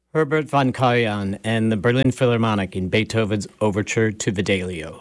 Herbert von Karajan and the Berlin Philharmonic in Beethoven's Overture to Fidelio.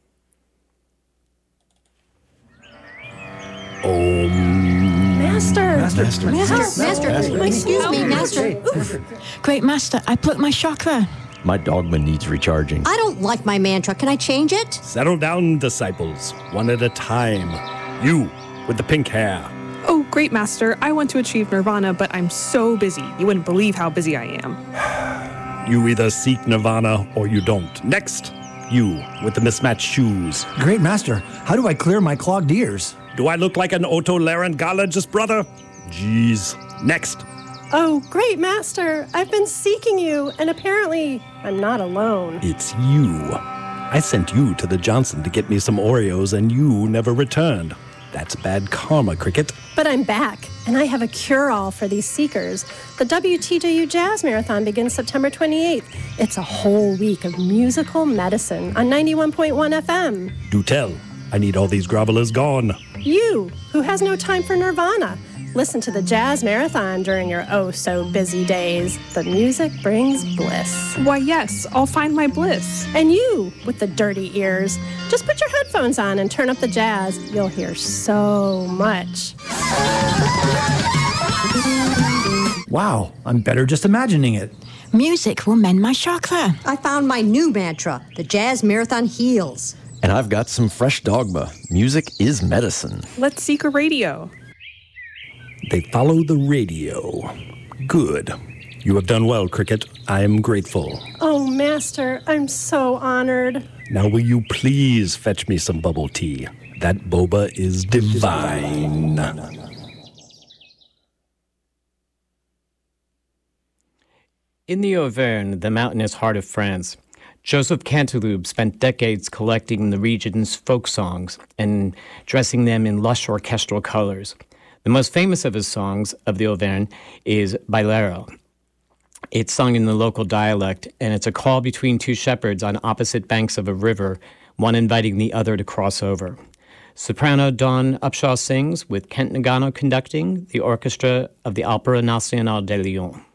Master! Excuse me, Master. Great Master, I plucked my chakra. My dogma needs recharging. I don't like my mantra. Can I change it? Settle down, disciples, one at a time. You, with the pink hair. Oh, great Master. I want to achieve nirvana, but I'm so busy. You wouldn't believe how busy I am. You either seek nirvana or you don't. Next, you, with the mismatched shoes. Great Master, how do I clear my clogged ears? Do I look like an otolaryngologist, brother? Jeez. Next. Oh, great Master, I've been seeking you, and apparently I'm not alone. It's you. I sent you to the Johnson to get me some Oreos, and you never returned. That's bad karma, Cricket. But I'm back, and I have a cure-all for these seekers. The WTJU Jazz Marathon begins September 28th. It's a whole week of musical medicine on 91.1 FM. Do tell. I need all these grovelers gone. You, who has no time for nirvana. Listen to the Jazz Marathon during your oh-so-busy days. The music brings bliss. Why, yes, I'll find my bliss. And you, with the dirty ears, just put your headphones on and turn up the jazz. You'll hear so much. Wow, I'm better just imagining it. Music will mend my chakra. I found my new mantra. The Jazz Marathon heals. And I've got some fresh dogma. Music is medicine. Let's seek a radio. They follow the radio. Good. You have done well, Cricket. I am grateful. Oh, Master, I'm so honored. Now will you please fetch me some bubble tea? That boba is divine. In the Auvergne, the mountainous heart of France, Joseph Canteloube spent decades collecting the region's folk songs and dressing them in lush orchestral colors. The most famous of his songs of the Auvergne is Bailero. It's sung in the local dialect, and it's a call between two shepherds on opposite banks of a river, one inviting the other to cross over. Soprano Dawn Upshaw sings, with Kent Nagano conducting, the orchestra of the Opéra Nationale de Lyon.